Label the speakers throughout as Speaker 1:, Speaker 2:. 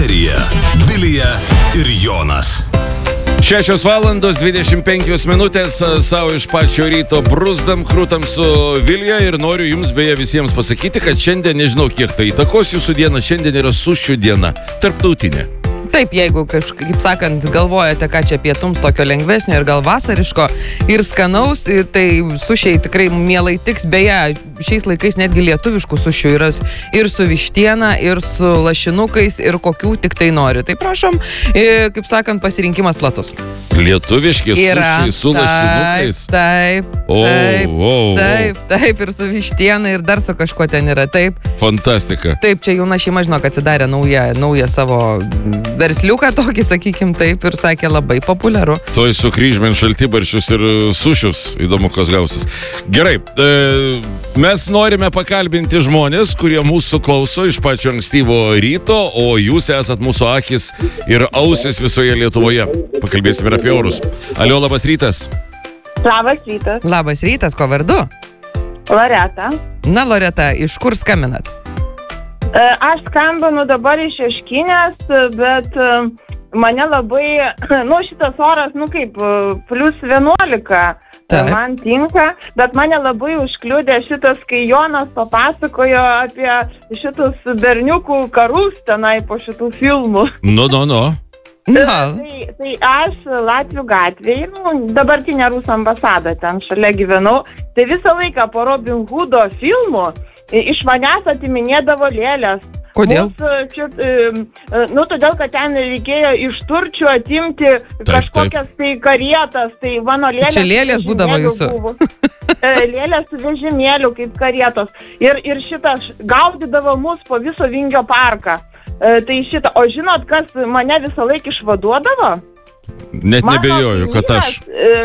Speaker 1: Nerija, Vilija ir Jonas.
Speaker 2: 6:25 savo iš pačio ryto brusdam, krūtam su Vilija ir noriu jums beje visiems pasakyti, kad šiandien, nežinau kiek tai įtakos jūsų diena, šiandien yra sušių diena, tarptautinė.
Speaker 3: Taip, jeigu, kaip sakant, galvojate, ką čia pietums tokio lengvesnio ir gal vasariško ir skanaus, tai sušiai tikrai mielai tiks. Beje, šiais laikais netgi lietuviškų sušių yra ir su vištiena, ir su lašinukais, ir kokių tik tai nori. Tai prašom, kaip sakant, pasirinkimas platus.
Speaker 2: Lietuviški sušiai su lašinukais?
Speaker 3: Taip, ir su vištiena, ir dar su kažkuo ten yra, taip.
Speaker 2: Fantastika.
Speaker 3: Taip, čia jauna šeima, žinok, atsidarė naują savo versliuką tokį, sakykim taip, ir sakė labai populiaru.
Speaker 2: Toj sukryžmint šaltibarščius ir sušius, įdomu, kas gausis. Gerai, mes norime pakalbinti žmonės, kurie mūsų klauso iš pačio ankstyvo ryto, o jūs esat mūsų akis ir ausis visoje Lietuvoje. Pakalbėsime ir apie orus. Alio, labas rytas.
Speaker 4: Labas rytas.
Speaker 3: Labas rytas, ko vardu?
Speaker 4: Loreta.
Speaker 3: Na, Loreta, iš kur skambinat?
Speaker 4: Aš skambinu dabar iš Šeškinės, bet mane labai, šitas oras, plus 11 man tinka, bet mane labai užkliudė šitas, kai Jonas papasakojo apie šitus berniukų karus tenai po šitų filmų. Tai aš Latvių gatvėje, dabartinė Rusų ambasada ten šalia gyvenau, tai visą laiką po Robin Hoodo filmų iš manęs atiminėdavo lėlės.
Speaker 3: Kodėl?
Speaker 4: Todėl, kad ten reikėjo iš turčių atimti kažkokias tai karietas, tai mano lėlės...
Speaker 3: Čia lėlės būdavo jūsų?
Speaker 4: Lėlės su vežimėliu kaip karietos. Ir šitas gaudydavo mus po viso Vingio parką. Tai šitą. O žinot, kas mane visą laiką išvaduodavo?
Speaker 2: Net nebejoju, kad aš.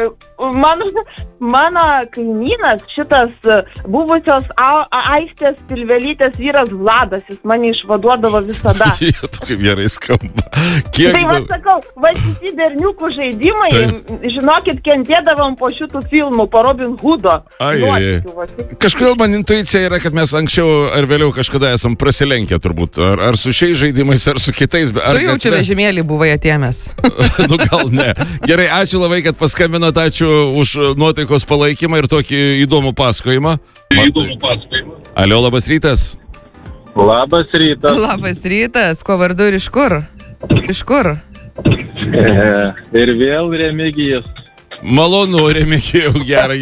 Speaker 4: Mano kaimynas, šitas buvusios Aistės Pilvelytės vyras Vladas, jis mane išvaduodavo visada.
Speaker 2: Kaip gerai skamba.
Speaker 4: Tai va sakau, šitie berniukų žaidimai, žinokit, kentėdavom po šitų filmų, po Robin Hoodo.
Speaker 2: Kažkodėl man intuicija yra, kad mes anksčiau ar vėliau kažkada esam prasilenkę turbūt. Ar su šiais žaidimais, ar su kitais.
Speaker 3: Tu jau čia vežimėlį buvai atėmęs.
Speaker 2: Gal ne. Gerai, ačiū labai, kad paskambinot, ačiū už nuotaikos palaikymą ir tokį įdomų pasakojimą. Alio, labas rytas.
Speaker 5: Labas rytas.
Speaker 3: Labas rytas, ko vardu ir iš kur? Iš kur?
Speaker 5: Ir vėl Remigijus.
Speaker 2: Malonu, Remigijau, gerai.